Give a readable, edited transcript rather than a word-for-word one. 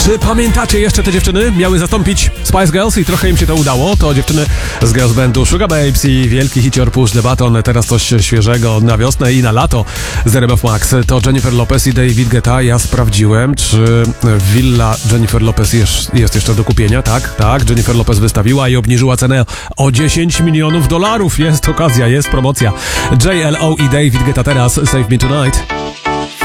Czy pamiętacie jeszcze te dziewczyny? Miały zastąpić Spice Girls i trochę im się to udało. To dziewczyny z girls bandu Sugar Babes i wielki hicior Push the Button. Teraz coś świeżego na wiosnę i na lato z RMF Max. To Jennifer Lopez i David Guetta. Ja sprawdziłem, czy willa Jennifer Lopez jest jeszcze do kupienia. Tak. Jennifer Lopez wystawiła i obniżyła cenę o $10 milionów. Jest okazja, jest promocja. JLO i David Guetta teraz. Save Me Tonight.